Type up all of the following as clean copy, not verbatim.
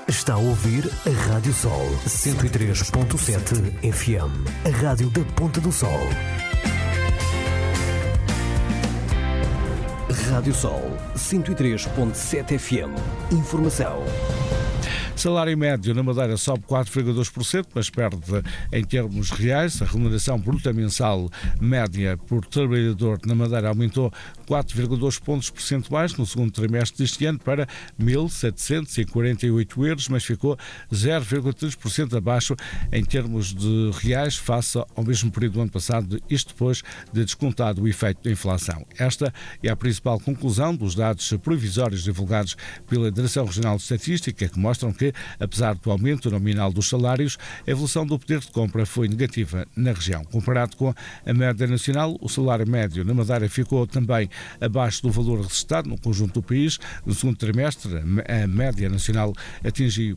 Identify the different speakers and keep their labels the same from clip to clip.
Speaker 1: Está a ouvir a Rádio Sol 103.7 FM, a rádio da Ponta do Sol. Rádio Sol 103.7 FM. Informação.
Speaker 2: Salário médio na Madeira sobe 4,2%, mas perde em termos reais. A remuneração bruta mensal média por trabalhador na Madeira aumentou 4,2 pontos percentuais no segundo trimestre deste ano para 1.748 euros, mas ficou 0,3% abaixo em termos de reais face ao mesmo período do ano passado, isto depois de descontado o efeito da inflação. Esta é a principal conclusão dos dados provisórios divulgados pela Direção Regional de Estatística, que mostram que, apesar do aumento nominal dos salários, a evolução do poder de compra foi negativa na região. Comparado com a média nacional, o salário médio na Madeira ficou também abaixo do valor registrado no conjunto do país. No segundo trimestre, a média nacional atingiu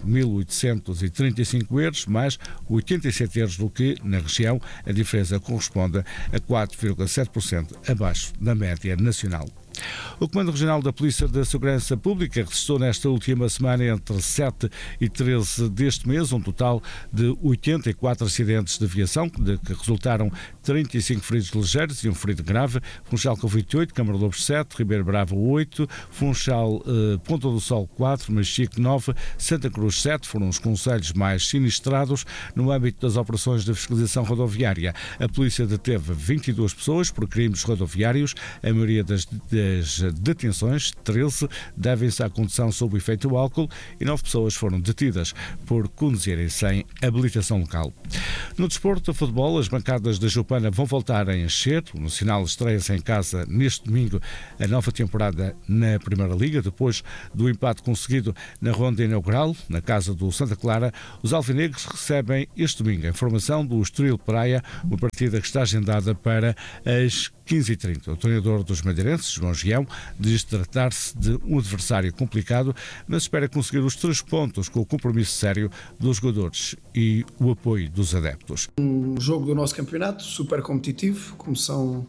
Speaker 2: 1.835 euros, mais 87 euros do que na região. A diferença corresponde a 4,7% abaixo da média nacional. O Comando Regional da Polícia da Segurança Pública registrou nesta última semana, entre 7 e 13 deste mês, um total de 84 acidentes de aviação, de que resultaram 35 feridos ligeiros e um ferido grave. Funchal com 28, Câmara Lobos 7, Ribeiro Bravo 8, Funchal Ponta do Sol 4, Machique 9, Santa Cruz 7 foram os concelhos mais sinistrados. No âmbito das operações de fiscalização rodoviária, a polícia deteve 22 pessoas por crimes rodoviários. A maioria das detenções, 13, devem-se à condução sob o efeito do álcool e 9 pessoas foram detidas por conduzirem sem habilitação local. No desporto de futebol, as bancadas da Jupana vão voltar a encher. O Nacional estreia-se em casa neste domingo a nova temporada na Primeira Liga. Depois do empate conseguido na ronda inaugural, na casa do Santa Clara, os alvinegros recebem este domingo a informação do Estoril Praia, uma partida que está agendada para as 15h30. O treinador dos madeirenses, João Gião, diz tratar-se de um adversário complicado, mas espera conseguir os 3 pontos com o compromisso sério dos jogadores e o apoio dos adeptos.
Speaker 3: Um jogo do nosso campeonato, super competitivo, como são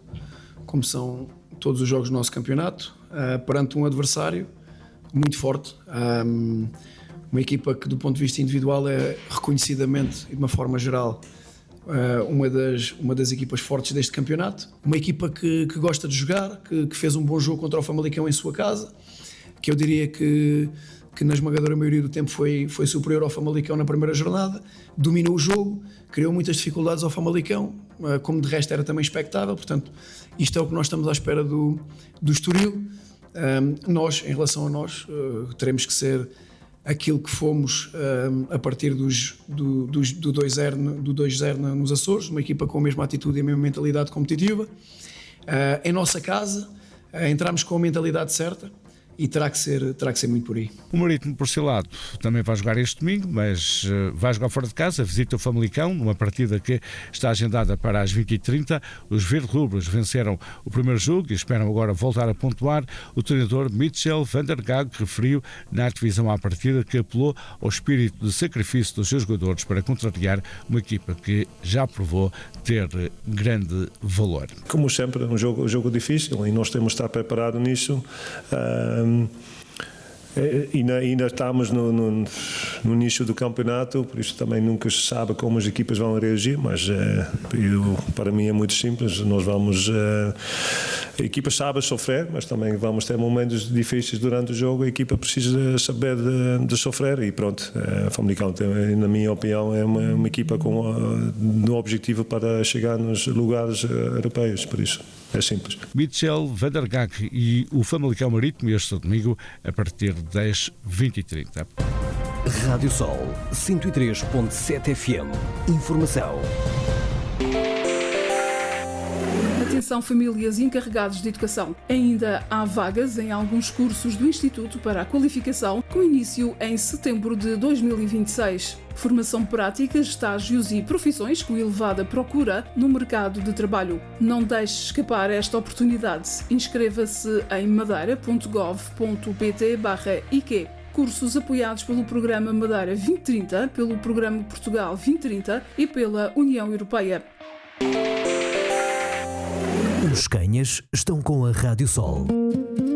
Speaker 3: todos os jogos do nosso campeonato, perante um adversário muito forte. Uma equipa que, do ponto de vista individual, é reconhecidamente e de uma forma geral uma das equipas fortes deste campeonato, uma equipa que gosta de jogar, que fez um bom jogo contra o Famalicão em sua casa, que eu diria que na esmagadora maioria do tempo foi superior ao Famalicão na primeira jornada, dominou o jogo, criou muitas dificuldades ao Famalicão, como de resto era também expectável. Portanto, isto é o que nós estamos à espera do Estoril. Nós, em relação a nós, teremos que ser aquilo que fomos a partir do 2-0 nos Açores, uma equipa com a mesma atitude e a mesma mentalidade competitiva. Em nossa casa, entramos com a mentalidade certa e terá que ser muito por aí.
Speaker 2: O Marítimo, por seu lado, também vai jogar este domingo, mas vai jogar fora de casa, visita o Famalicão, numa partida que está agendada para as 20h30. Os verde-rubros venceram o primeiro jogo e esperam agora voltar a pontuar. O treinador Michel van der Gaag referiu na divisão à partida que apelou ao espírito de sacrifício dos seus jogadores para contrariar uma equipa que já provou ter grande valor.
Speaker 4: Como sempre, um jogo difícil e nós temos de estar preparados nisso. Ainda estamos no início do campeonato, por isso também nunca se sabe como as equipas vão reagir, mas para mim é muito simples. Nós vamos, a equipa sabe sofrer, mas também vamos ter momentos difíceis durante o jogo. A equipa precisa saber de sofrer e pronto. A Famalicão, na minha opinião, é uma equipa no objetivo para chegar nos lugares europeus, por isso é simples.
Speaker 2: Michel van der Gaag e o Famalicão Marítimo este domingo a partir das 20h30.
Speaker 1: Rádio Sol 103.7 FM. Informação.
Speaker 5: Atenção, famílias e encarregados de educação. Ainda há vagas em alguns cursos do Instituto para a Qualificação, com início em setembro de 2026. Formação prática, estágios e profissões com elevada procura no mercado de trabalho. Não deixe escapar esta oportunidade. Inscreva-se em madeira.gov.pt/IQ. Cursos apoiados pelo Programa Madeira 2030, pelo Programa Portugal 2030 e pela União Europeia.
Speaker 1: Os canhas estão com a Rádio Sol.